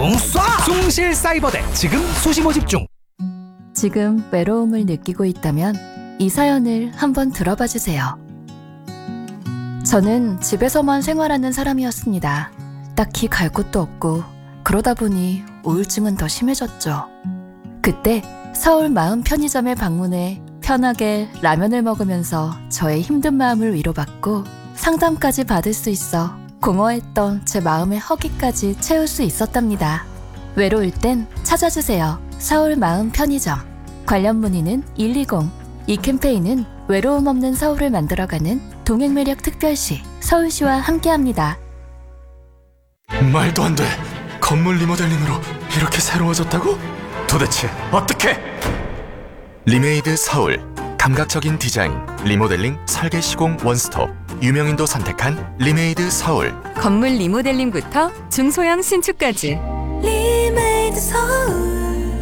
뻥 쏴! 숭실 사이버대 지금 수시 모집 중. 지금 외로움을 느끼고 있다면 이 사연을 한번 들어봐 주세요. 저는 집에서만 생활하는 사람이었습니다. 딱히 갈 곳도 없고 그러다 보니 우울증은 더 심해졌죠. 그때 서울 마음 편의점에 방문해 편하게 라면을 먹으면서 저의 힘든 마음을 위로받고 상담까지 받을 수 있어 공허했던 제 마음의 허기까지 채울 수 있었답니다. 외로울 땐 찾아주세요. 서울 마음 편의점. 관련 문의는 120. 이 캠페인은 외로움 없는 서울을 만들어가는 동행매력 특별시 서울시와 함께합니다. 말도 안 돼. 건물 리모델링으로 이렇게 새로워졌다고? 도대체 어떻게? 리메이드 서울. 감각적인 디자인, 리모델링, 설계 시공 원스톱. 유명인도 선택한 리메이드 서울. 건물 리모델링부터 중소형 신축까지. 리메이드 서울.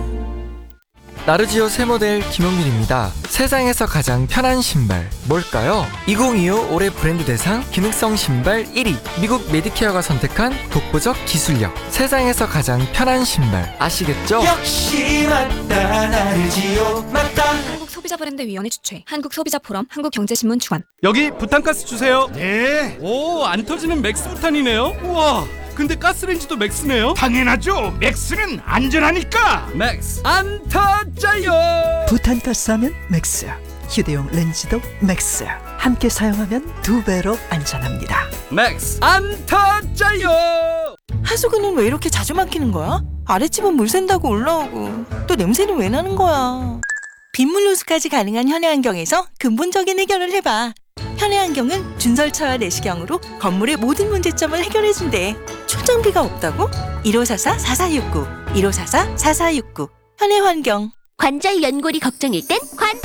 나르지오 새 모델 김용민입니다. 세상에서 가장 편한 신발 뭘까요? 2025 올해 브랜드 대상 기능성 신발 1위. 미국 메디케어가 선택한 독보적 기술력. 세상에서 가장 편한 신발 아시겠죠? 역시 맞다. 나르지오 맞다. 한국소비자브랜드위원회 주최, 한국소비자포럼, 한국경제신문 주관. 여기 부탄가스 주세요. 네. 오, 안 터지는 맥스 부탄이네요. 우와, 근데 가스레인지도 맥스네요. 당연하죠. 맥스는 안전하니까. 맥스 안 터져요. 부탄가스 하면 맥스, 휴대용 렌즈도 맥스. 함께 사용하면 2배로 안전합니다. 맥스 안 터져요. 하수구는 왜 이렇게 자주 막히는 거야? 아랫집은 물 샌다고 올라오고 또 냄새는 왜 나는 거야? 빗물 호수까지 가능한 현해환경에서 근본적인 해결을 해봐. 현해환경은 준설차와 내시경으로 건물의 모든 문제점을 해결해준대. 초장비가 없다고? 1544-4469 1544-4469 현해환경. 관절 연골이 걱정일 땐 관통